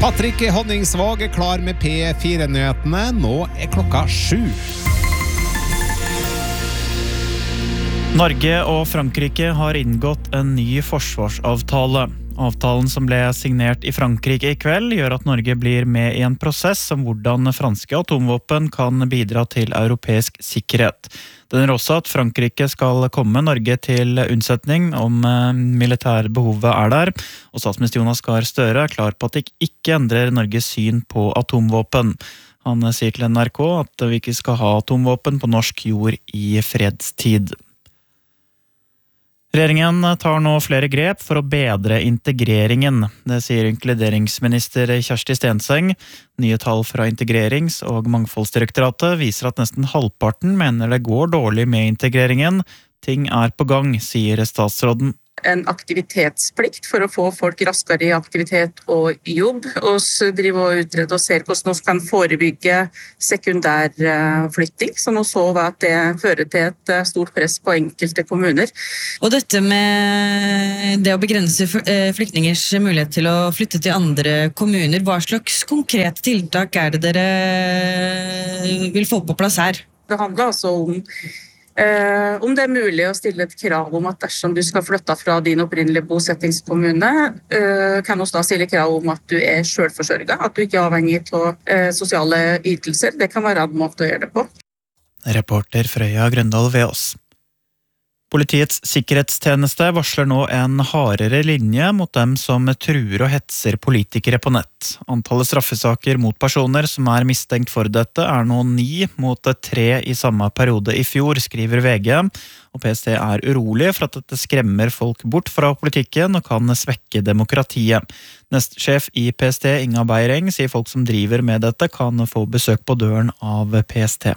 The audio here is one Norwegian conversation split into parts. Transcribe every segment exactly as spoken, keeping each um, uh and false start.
Patrick Honningsvåg er klar med P fire-nyhetene. Nå er klokka sju. Norge og Frankrike har inngått en ny forsvarsavtale. Avtalen som ble signert i Frankrike i kveld gjør at Norge blir med i en prosess om hvordan franske atomvåpen kan bidra til europeisk sikkerhet. Den gjør også at Frankrike skal komme Norge til unnsetning om militærbehovet er der, og statsminister Jonas Gahr Støre er klar på at det ikke endrer Norges syn på atomvåpen. Han sier til N R K at vi ikke skal ha atomvåpen på norsk jord i fredstid. Regjeringen tar nå flere grep for å bedre integreringen. Det sier inkluderingsminister Kjersti Stenseng. Nye tall fra Integrerings- og Mangfoldsdirektoratet viser at nesten halvparten mener det går dårlig med integreringen. Ting er på gang, sier statsråden. En aktivitetsplikt for å få folk raskere i aktivitet og jobb, og så driver og utreder og ser hvordan vi kan forebygge sekundærflytting, som vi så at det fører til et stort press på enkelte kommuner. Og dette med det å begrense flyktningers mulighet til å flytte til andre kommuner, hva slags konkrete tiltak er det dere vil få på plass her? Det handler altså om Uh, om det er mulig å stille et krav om at dersom du skal flytte fra din opprinnelige bosettingskommune, uh, kan du da stille krav om at du er selvforsørget, at du ikke er avhengig av uh, sosiale ytelser. Det kan være en måte å gjøre det på. Reporter Frøya Grøndal ved oss. Politiets sikkerhetstjeneste varsler nå en hardere linje mot dem som truer og hetser politikere på nett. Antallet straffesaker mot personer som er mistenkt for dette er nå ni mot tre i samme periode i fjor, skriver V G. Og P S T er urolig for at dette skremmer folk bort fra politikken og kan svekke demokratiet. Nestsjef i P S T, Inga Beireng, sier folk som driver med dette kan få besøk på døren av P S T.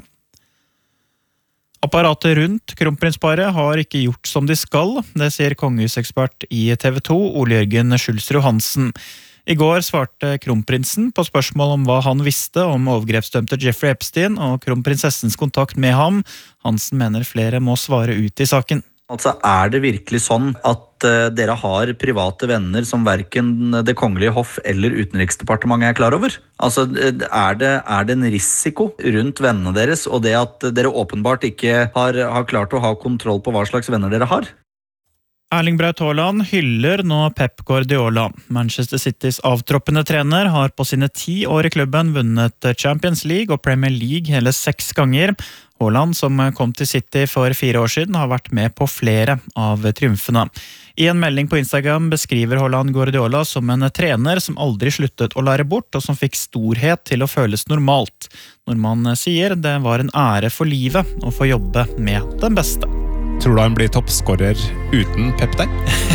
Apparatet rundt kronprinsparet har ikke gjort som de skal, det sier kongehusekspert i T V to, Ole Jørgen Schulsrud Hansen. I går svarte kronprinsen på spørsmål om hva han visste om overgrepsdømte Jeffrey Epstein og kronprinsessens kontakt med ham. Hansen mener flere må svare ut i saken. Altså, er det virkelig sånn at uh, dere har private venner som hverken det kongelige hoff eller utenriksdepartementet er klar over? Altså, er det, er det en risiko rundt vennene deres, og det at dere åpenbart ikke har, har klart å ha kontroll på hva slags venner dere har? Erling Braut Haaland hyller nå Pep Guardiola. Manchester Citys avtroppende trener har på sine ti år i klubben vunnet Champions League og Premier League hele seks ganger. Haaland, som kom til City for fire år siden, har vært med på flere av triumfene. I en melding på Instagram beskriver Haaland Guardiola som en trener som aldri sluttet å lære bort, og som fikk storhet til å føles normalt. Nordmann sier det var en ære for livet å få jobbe med den beste. Tror du han blir toppskårer uten Pep der?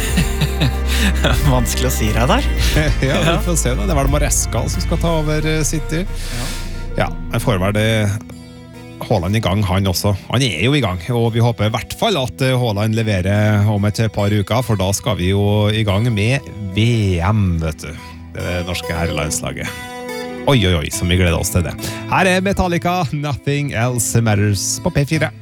Vanskelig å si deg der. Ja, vi får se da. Det var det Maresca som skal ta over City. Ja, jeg får vel det Haaland i gang, han også. Han er jo i gang, og vi håper i hvert fall at Haaland leverer om et par uker, for da skal vi jo i gang med V M, vet du. Det norske herrelandslaget. Oi, oi, oi, som vi gleder oss til det. Her er Metallica, Nothing Else Matters på P fire.